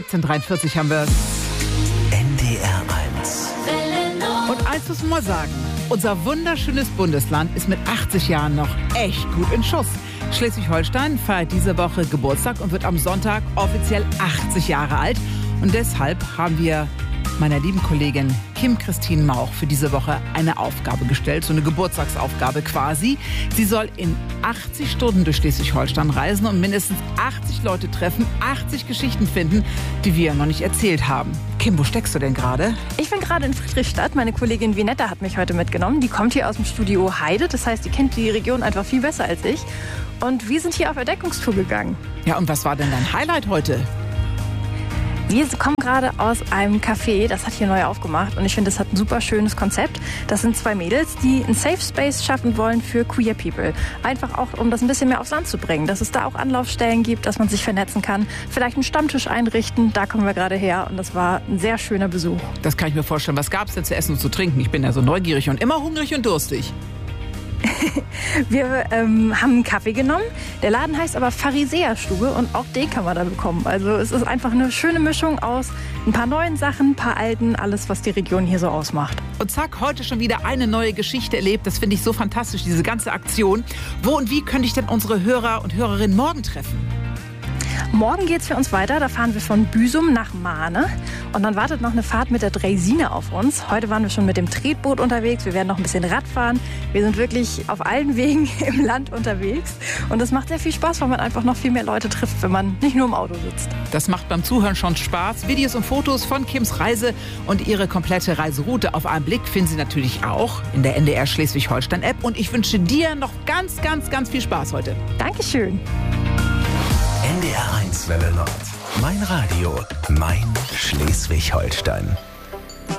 17:43 haben wir es. NDR 1. Und eins muss man mal sagen, unser wunderschönes Bundesland ist mit 80 Jahren noch echt gut in Schuss. Schleswig-Holstein feiert diese Woche Geburtstag und wird am Sonntag offiziell 80 Jahre alt. Und deshalb haben wir meiner lieben Kollegin Kim-Christine Mauch für diese Woche eine Aufgabe gestellt, so eine Geburtstagsaufgabe quasi. Sie soll in 80 Stunden durch Schleswig-Holstein reisen und mindestens 80 Leute treffen, 80 Geschichten finden, die wir noch nicht erzählt haben. Kim, wo steckst du denn gerade? Ich bin gerade in Friedrichstadt. Meine Kollegin Vinetta hat mich heute mitgenommen. Die kommt hier aus dem Studio Heide. Das heißt, die kennt die Region einfach viel besser als ich. Und wir sind hier auf Entdeckungstour gegangen. Ja, und was war denn dein Highlight heute? Wir kommen gerade aus einem Café, das hat hier neu aufgemacht und ich finde, das hat ein super schönes Konzept. Das sind zwei Mädels, die einen Safe Space schaffen wollen für Queer People. Einfach auch, um das ein bisschen mehr aufs Land zu bringen, dass es da auch Anlaufstellen gibt, dass man sich vernetzen kann. Vielleicht einen Stammtisch einrichten, da kommen wir gerade her und das war ein sehr schöner Besuch. Das kann ich mir vorstellen. Was gab es denn zu essen und zu trinken? Ich bin ja so neugierig und immer hungrig und durstig. Wir haben einen Kaffee genommen. Der Laden heißt aber Pharisäerstube und auch den kann man da bekommen. Also es ist einfach eine schöne Mischung aus ein paar neuen Sachen, ein paar alten, alles, was die Region hier so ausmacht. Und zack, heute schon wieder eine neue Geschichte erlebt. Das finde ich so fantastisch, diese ganze Aktion. Wo und wie könnte ich denn unsere Hörer und Hörerinnen morgen treffen? Morgen geht's für uns weiter. Da fahren wir von Büsum nach Mahne. Und dann wartet noch eine Fahrt mit der Draisine auf uns. Heute waren wir schon mit dem Tretboot unterwegs. Wir werden noch ein bisschen Rad fahren. Wir sind wirklich auf allen Wegen im Land unterwegs. Und das macht sehr viel Spaß, weil man einfach noch viel mehr Leute trifft, wenn man nicht nur im Auto sitzt. Das macht beim Zuhören schon Spaß. Videos und Fotos von Kims Reise und ihre komplette Reiseroute auf einen Blick finden Sie natürlich auch in der NDR Schleswig-Holstein-App. Und ich wünsche dir noch ganz, ganz, ganz viel Spaß heute. Dankeschön. NDR 1 Welle Nord. Mein Radio, mein Schleswig-Holstein.